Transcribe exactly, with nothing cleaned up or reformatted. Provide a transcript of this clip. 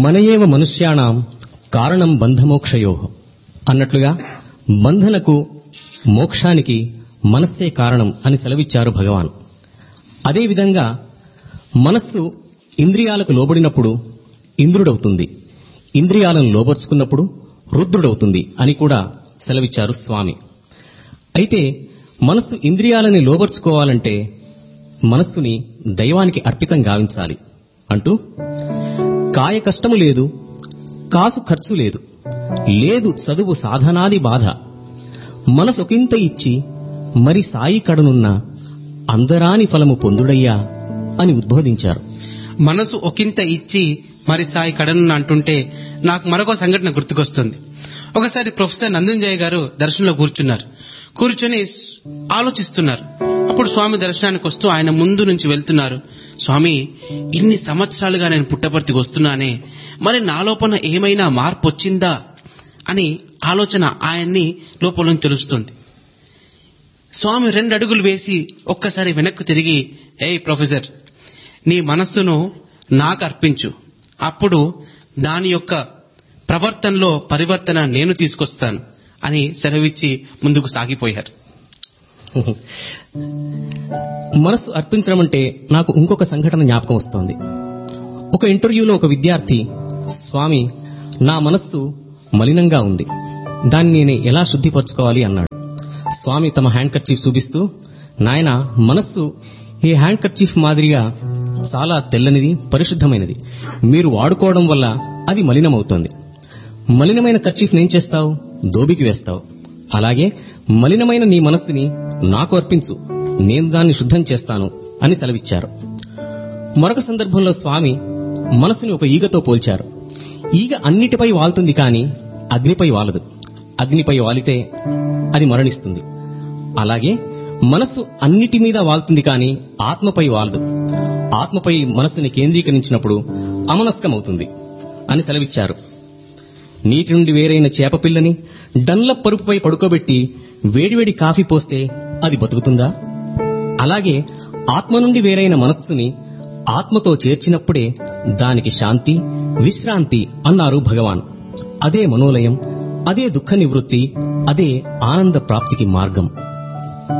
మనయేవ మనుష్యాణం కారణం బంధమోక్షయో అన్నట్లుగా బంధనకు మోక్షానికి మనస్సే కారణం అని సెలవిచ్చారు భగవాన్. అదేవిధంగా మనస్సు ఇంద్రియాలకు లోబడినప్పుడు ఇంద్రుడవుతుంది, ఇంద్రియాలను లోబర్చుకున్నప్పుడు రుద్రుడవుతుంది అని కూడా సెలవిచ్చారు స్వామి. అయితే మనస్సు ఇంద్రియాలని లోబర్చుకోవాలంటే మనస్సుని దైవానికి అర్పితం గావించాలి అంటూ, కాయ కష్టము లేదు, కాసు ఖర్చు లేదు, లేదు చదువు సాధనాది బాధ, మనసొకింత ఇచ్చి మరి సాయి కడనున్న అందరాని ఫలము పొందుడయ్యా అని ఉద్బోధించారు. మనసు ఒకంత ఇచ్చి మరి సాయి కడనున్న అంటుంటే నాకు మరొక సంఘటన గుర్తుకొస్తుంది. ఒకసారి ప్రొఫెసర్ నందుంజయ గారు దర్శనంలో కూర్చున్నారు. కూర్చొని ఆలోచిస్తున్నారు. అప్పుడు స్వామి దర్శనానికి వస్తూ ఆయన ముందు నుంచి వెళ్తున్నారు. స్వామి, ఇన్ని సంవత్సరాలుగా నేను పుట్టపర్తికి వస్తున్నానే, మరి నా లోపల ఏమైనా మార్పు వచ్చిందా అని ఆలోచన ఆయన్ని లోపల నుంచి తెలుస్తుంది. స్వామి రెండు అడుగులు వేసి ఒక్కసారి వెనక్కు తిరిగి, ఏయ్ ప్రొఫెసర్, నీ మనస్సును నాకు అర్పించు, అప్పుడు దాని యొక్క ప్రవర్తనలో పరివర్తన నేను తీసుకొస్తాను అని సెలవిచ్చి ముందుకు సాగిపోయారు. మనస్సు అర్పించడం అంటే నాకు ఇంకొక సంఘటన జ్ఞాపకం వస్తోంది. ఒక ఇంటర్వ్యూలో ఒక విద్యార్థి, స్వామి, నా మనస్సు మలినంగా ఉంది, దాన్ని నేను ఎలా శుద్ధిపరచుకోవాలి అన్నాడు. స్వామి తమ హ్యాండ్ కర్చీఫ్ చూపిస్తూ, నాయన, మనస్సు ఈ హ్యాండ్ కర్చీఫ్ మాదిరిగా చాలా తెల్లనిది, పరిశుద్ధమైనది. మీరు వాడుకోవడం వల్ల అది మలినమవుతోంది. మలినమైన కర్చీఫ్ ఏం చేస్తావు? దోబికి వేస్తావు. అలాగే మలినమైన నీ మనస్సుని నాకు అర్పించు, నేను దాన్ని శుద్ధం చేస్తాను అని సెలవిచ్చారు. మరొక సందర్భంలో స్వామి మనస్సుని ఒక ఈగతో పోల్చారు. ఈగ అన్నిటిపై వాలుతుంది, కానీ అగ్నిపై వాలదు. అగ్నిపై వాలితే అది మరణిస్తుంది. అలాగే మనస్సు అన్నిటి మీద వాలుతుంది, కానీ ఆత్మపై వాలదు. ఆత్మపై మనస్సుని కేంద్రీకరించినప్పుడు అమనస్కమవుతుంది అని సెలవిచ్చారు. నీటి నుండి వేరైన చేప పిల్లని డన్లప్ పరుపుపై పడుకోబెట్టి వేడివేడి కాఫీ పోస్తే అది బతుకుతుందా? అలాగే ఆత్మ నుండి వేరైన మనస్సుని ఆత్మతో చేర్చినప్పుడే దానికి శాంతి, విశ్రాంతి అన్నారు భగవాన్. అదే మనోలయం, అదే దుఃఖ నివృత్తి, అదే ఆనంద ప్రాప్తికి మార్గం.